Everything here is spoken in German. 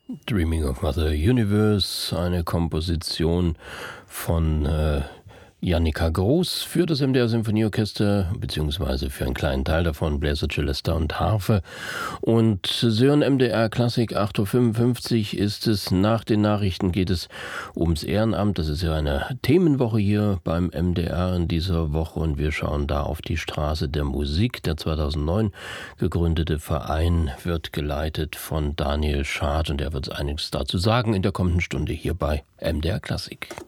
Dreaming of Mother Universe, eine Komposition von Jannika Groß für das MDR Symphonieorchester, beziehungsweise für einen kleinen Teil davon, Bläser, Celesta und Harfe. Und Sie hören MDR Klassik, 8.55 Uhr ist es. Nach den Nachrichten geht es ums Ehrenamt. Das ist ja eine Themenwoche hier beim MDR in dieser Woche und wir schauen da auf die Straße der Musik. Der 2009 gegründete Verein wird geleitet von Daniel Schad und er wird einiges dazu sagen in der kommenden Stunde hier bei MDR Klassik.